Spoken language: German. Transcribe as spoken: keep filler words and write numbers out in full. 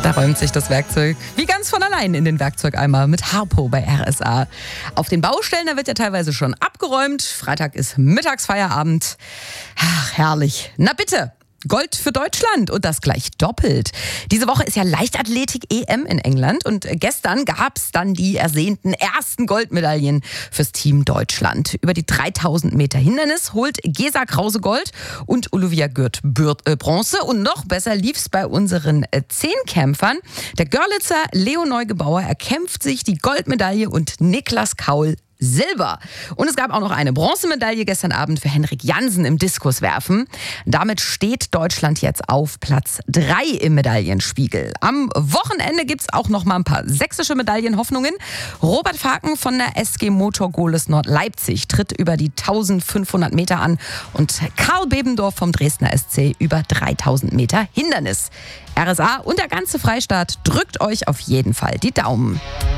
Da räumt sich das Werkzeug wie ganz von allein in den Werkzeugeimer mit Harpo bei R S A. Auf den Baustellen, da wird ja teilweise schon abgeräumt. Freitag ist Mittagsfeierabend. Ach, herrlich. Na bitte. Gold für Deutschland und das gleich doppelt. Diese Woche ist ja Leichtathletik-E M in England und gestern gab es dann die ersehnten ersten Goldmedaillen fürs Team Deutschland. Über die dreitausend Meter Hindernis holt Gesa Krause Gold und Olivia Gürt Bronze. Und noch besser lief's bei unseren Zehnkämpfern. Der Görlitzer Leo Neugebauer erkämpft sich die Goldmedaille und Niklas Kaul Silber. Und es gab auch noch eine Bronzemedaille gestern Abend für Henrik Jansen im Diskuswerfen. Damit steht Deutschland jetzt auf Platz drei im Medaillenspiegel. Am Wochenende gibt es auch noch mal ein paar sächsische Medaillenhoffnungen. Robert Faken von der S G Motor Gohlis Nord-Leipzig tritt über die eintausendfünfhundert Meter an und Karl Bebendorf vom Dresdner S C über dreitausend Meter Hindernis. R S A und der ganze Freistaat drückt euch auf jeden Fall die Daumen.